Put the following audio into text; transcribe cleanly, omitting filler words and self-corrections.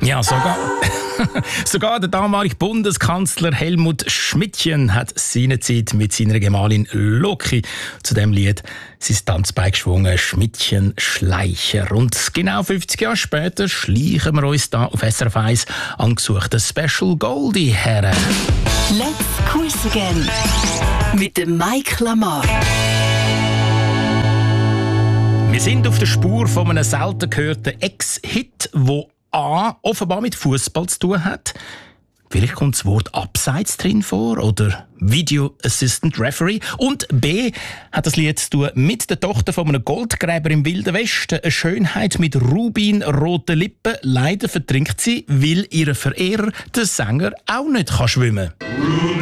Ja, sogar der damalige Bundeskanzler Helmut Schmidtchen hat seinerzeit mit seiner Gemahlin Loki zu dem Lied sein Tanzbein geschwungen, Schmidtchen Schleicher. Und genau 50 Jahre später schleichen wir uns da auf SRF 1 angesuchten Special Goldie her. Let's Quiz Again mit dem Mike Lamar. Wir sind auf der Spur von einem selten gehörten Ex-Hit, der A. offenbar mit Fußball zu tun hat. Vielleicht kommt das Wort Abseits drin vor oder Video Assistant Referee. Und B. hat das Lied zu tun mit der Tochter von einem Goldgräber im Wilden Westen. Eine Schönheit mit rubinroten Lippen. Leider vertrinkt sie, weil ihr Verehrer, der Sänger, auch nicht schwimmen kann.